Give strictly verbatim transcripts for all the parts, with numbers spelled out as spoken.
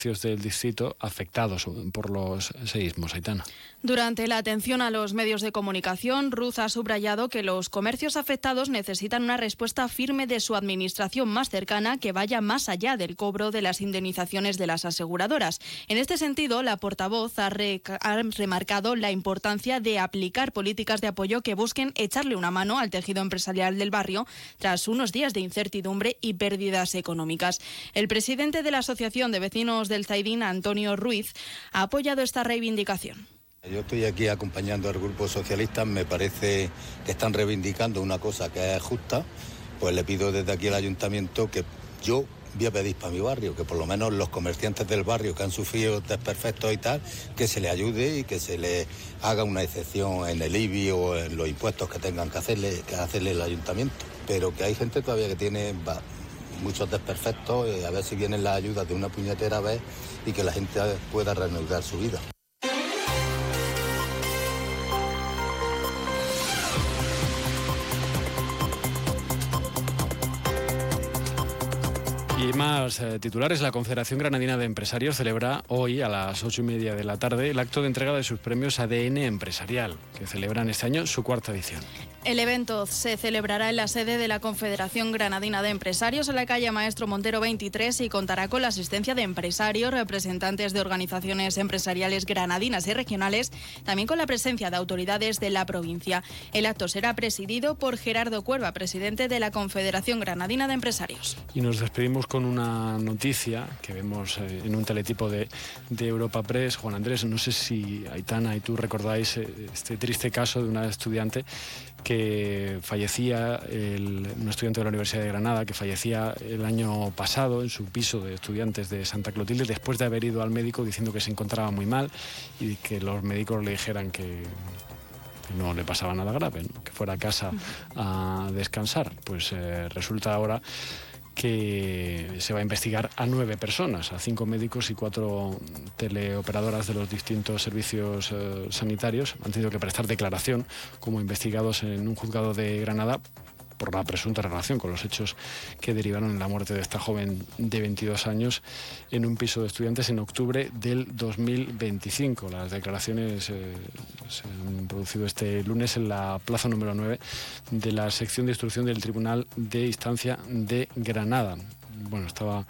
del distrito afectados por los seísmos. Aitana. Durante la atención a los medios de comunicación, Ruz ha subrayado que los comercios afectados necesitan una respuesta firme de su administración más cercana que vaya más allá del cobro de las indemnizaciones de las aseguradoras. En este sentido, la portavoz ha, re- ha remarcado la importancia de aplicar políticas de apoyo que busquen echarle una mano al tejido empresarial del barrio tras unos días de incertidumbre y pérdidas económicas. El presidente de la Asociación de Vecinos del Zaidín, Antonio Ruiz, ha apoyado esta reivindicación. Yo estoy aquí acompañando al Grupo Socialista, me parece que están reivindicando una cosa que es justa, pues le pido desde aquí al Ayuntamiento que yo voy a pedir para mi barrio, que por lo menos los comerciantes del barrio que han sufrido desperfectos y tal, que se les ayude y que se les haga una excepción en el I B I o en los impuestos que tengan que hacerle, que hacerle el Ayuntamiento. Pero que hay gente todavía que tiene va, muchos desperfectos, y a ver si vienen las ayudas de una puñetera vez y que la gente pueda reanudar su vida. Y más eh, titulares. La Confederación Granadina de Empresarios celebra hoy a las ocho y media de la tarde el acto de entrega de sus premios A D N Empresarial, que celebran este año su cuarta edición. El evento se celebrará en la sede de la Confederación Granadina de Empresarios en la calle Maestro Montero veintitrés y contará con la asistencia de empresarios, representantes de organizaciones empresariales granadinas y regionales, también con la presencia de autoridades de la provincia. El acto será presidido por Gerardo Cuerva, presidente de la Confederación Granadina de Empresarios. Y nos despedimos con una noticia que vemos eh, en un teletipo de, de Europa Press. Juan Andrés, no sé si Aitana y tú recordáis eh, este triste caso de una estudiante que fallecía, el, un estudiante de la Universidad de Granada, que fallecía el año pasado en su piso de estudiantes de Santa Clotilde después de haber ido al médico diciendo que se encontraba muy mal y que los médicos le dijeran que no le pasaba nada grave, ¿no? Que fuera a casa a descansar. Pues eh, resulta ahora que se va a investigar a nueve personas, a cinco médicos y cuatro teleoperadoras de los distintos servicios eh, sanitarios. Han tenido que prestar declaración como investigados en un juzgado de Granada por la presunta relación con los hechos que derivaron en la muerte de esta joven de veintidós años en un piso de estudiantes en octubre del dos mil veinticinco. Las declaraciones eh, se han producido este lunes en la plaza número nueve de la sección de instrucción del Tribunal de Instancia de Granada. Bueno, estaba...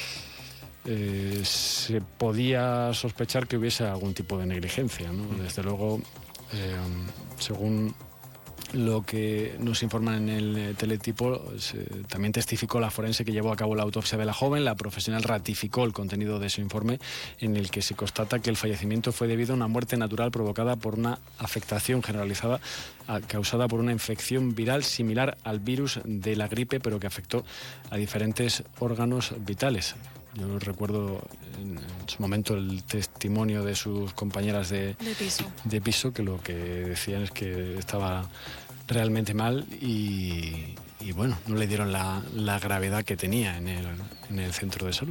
Eh, se podía sospechar que hubiese algún tipo de negligencia, ¿no? Desde luego, eh, según lo que nos informan en el teletipo, se, también testificó la forense que llevó a cabo la autopsia de la joven. La profesional ratificó el contenido de su informe, en el que se constata que el fallecimiento fue debido a una muerte natural provocada por una afectación generalizada a, causada por una infección viral similar al virus de la gripe, pero que afectó a diferentes órganos vitales. Yo recuerdo en su momento el testimonio de sus compañeras de, de, piso. de piso, que lo que decían es que estaba realmente mal y, y bueno, no le dieron la, la gravedad que tenía en el, en el centro de salud.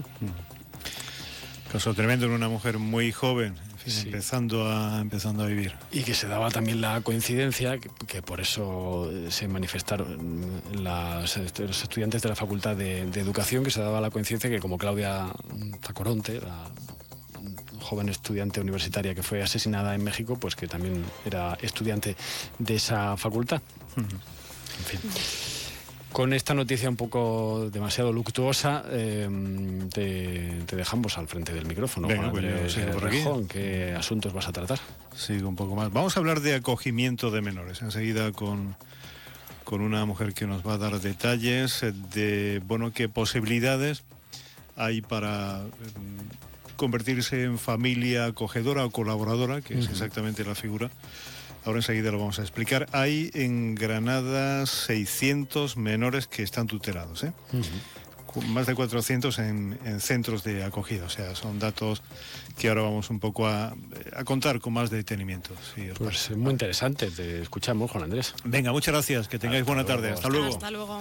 Mm. Caso tremendo en una mujer muy joven, en fin, sí. empezando, a, empezando a vivir. Y que se daba también la coincidencia, que, que por eso se manifestaron las, los estudiantes de la Facultad de, de Educación, que se daba la coincidencia que como Claudia Tacoronte, la joven estudiante universitaria que fue asesinada en México, pues que también era estudiante de esa facultad. Uh-huh. En fin. Con esta noticia un poco demasiado luctuosa, eh, te, te dejamos al frente del micrófono. Venga, pues yo sigo por aquí. Rejón, ¿qué asuntos vas a tratar? Sigo un poco más. Vamos a hablar de acogimiento de menores. Enseguida con, con una mujer que nos va a dar detalles de, bueno, qué posibilidades hay para eh, convertirse en familia acogedora o colaboradora, que uh-huh. es exactamente la figura. Ahora enseguida lo vamos a explicar. Hay en Granada seiscientos menores que están tutelados, ¿eh? Uh-huh. Más de cuatrocientos en, en centros de acogida. O sea, son datos que ahora vamos un poco a, a contar con más detenimiento. Sí, pues muy interesante. Te escuchamos, Juan Andrés. Venga, muchas gracias. Que tengáis Hasta buena luego. tarde. Hasta luego. Hasta luego.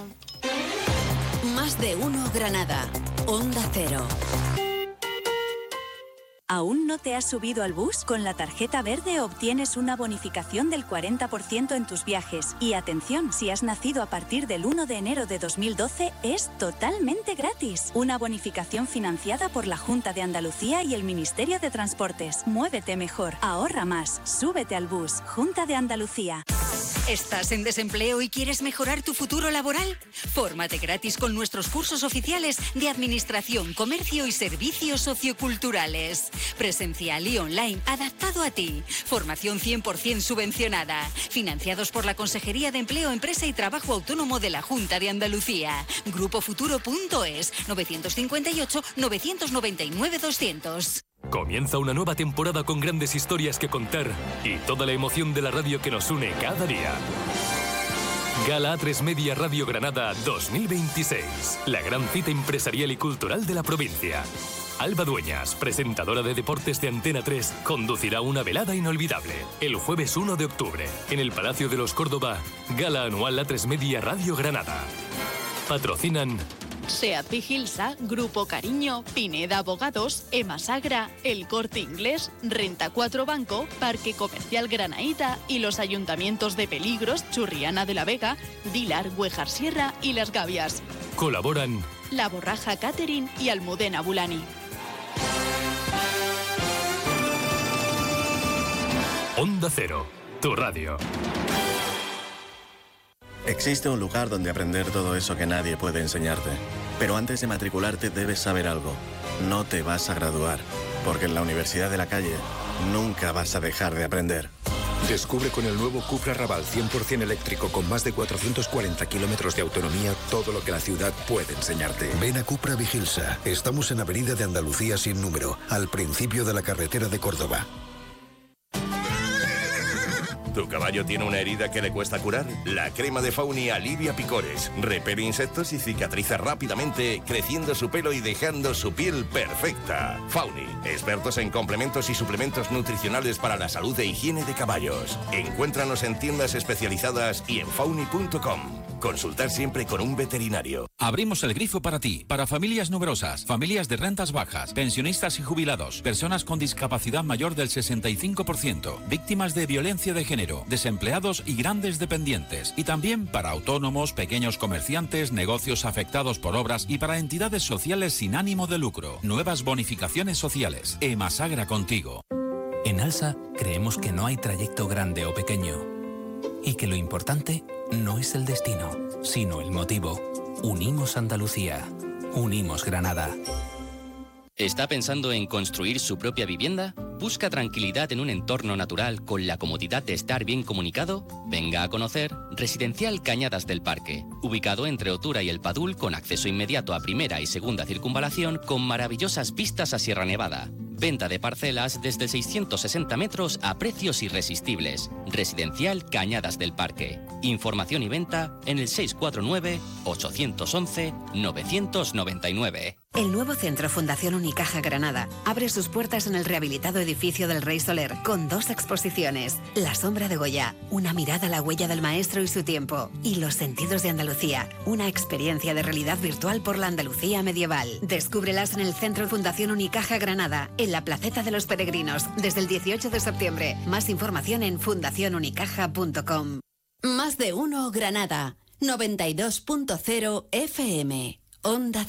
Más de uno Granada. Onda Cero. ¿Aún no te has subido al bus? Con la tarjeta verde obtienes una bonificación del cuarenta por ciento en tus viajes. Y atención, si has nacido a partir del uno de enero de dos mil doce, es totalmente gratis. Una bonificación financiada por la Junta de Andalucía y el Ministerio de Transportes. Muévete mejor, ahorra más, súbete al bus. Junta de Andalucía. ¿Estás en desempleo y quieres mejorar tu futuro laboral? Fórmate gratis con nuestros cursos oficiales de Administración, Comercio y Servicios Socioculturales. Presencial y online, adaptado a ti. Formación cien por ciento subvencionada. Financiados por la Consejería de Empleo, Empresa y Trabajo Autónomo de la Junta de Andalucía. grupo futuro punto es, nueve cinco ocho, nueve nueve nueve, doscientos. Comienza una nueva temporada con grandes historias que contar y toda la emoción de la radio que nos une cada día. Gala A tres Media Radio Granada dos mil veintiséis. La gran cita empresarial y cultural de la provincia. Alba Dueñas, presentadora de deportes de Antena tres, conducirá una velada inolvidable el jueves uno de octubre en el Palacio de los Córdoba. Gala anual A tres Media Radio Granada. Patrocinan SEAT Vigilsa, Grupo Cariño, Pineda Abogados, Emasagra, El Corte Inglés, Renta cuatro Banco, Parque Comercial Granaíta y los ayuntamientos de Peligros, Churriana de la Vega, Dilar, Güejar Sierra y Las Gavias. Colaboran La Borraja Catering y Almudena Bulani. Onda Cero, tu radio. Existe un lugar donde aprender todo eso que nadie puede enseñarte. Pero antes de matricularte debes saber algo. No te vas a graduar, porque en la Universidad de la Calle nunca vas a dejar de aprender. Descubre con el nuevo Cupra Raval cien por ciento eléctrico con más de cuatrocientos cuarenta kilómetros de autonomía todo lo que la ciudad puede enseñarte. Ven a Cupra Vigilsa. Estamos en Avenida de Andalucía sin número, al principio de la carretera de Córdoba. ¿Tu caballo tiene una herida que le cuesta curar? La crema de Fauni alivia picores, repele insectos y cicatriza rápidamente, creciendo su pelo y dejando su piel perfecta. Fauni, expertos en complementos y suplementos nutricionales para la salud e higiene de caballos. Encuéntranos en tiendas especializadas y en fauni punto com. Consultar siempre con un veterinario. Abrimos el grifo para ti, para familias numerosas, familias de rentas bajas, pensionistas y jubilados, personas con discapacidad mayor del sesenta y cinco por ciento, víctimas de violencia de género, desempleados y grandes dependientes, y también para autónomos, pequeños comerciantes, negocios afectados por obras y para entidades sociales sin ánimo de lucro. Nuevas bonificaciones sociales. Emasagra contigo. En ALSA creemos que no hay trayecto grande o pequeño y que lo importante no es el destino, sino el motivo. Unimos Andalucía. Unimos Granada. ¿Está pensando en construir su propia vivienda? ¿Busca tranquilidad en un entorno natural con la comodidad de estar bien comunicado? Venga a conocer Residencial Cañadas del Parque, ubicado entre Otura y El Padul, con acceso inmediato a primera y segunda circunvalación, con maravillosas vistas a Sierra Nevada. Venta de parcelas desde seiscientos sesenta metros a precios irresistibles. Residencial Cañadas del Parque. Información y venta en el seis cuatro nueve, ocho once, nueve nueve nueve. El nuevo Centro Fundación Unicaja Granada abre sus puertas en el rehabilitado edificio del Rey Soler con dos exposiciones. La sombra de Goya, una mirada a la huella del maestro y su tiempo. Y Los sentidos de Andalucía, una experiencia de realidad virtual por la Andalucía medieval. Descúbrelas en el Centro Fundación Unicaja Granada, en la Placeta de los Peregrinos, desde el dieciocho de septiembre. Más información en fundación unicaja punto com. Más de uno Granada, noventa y dos punto cero F M. Onda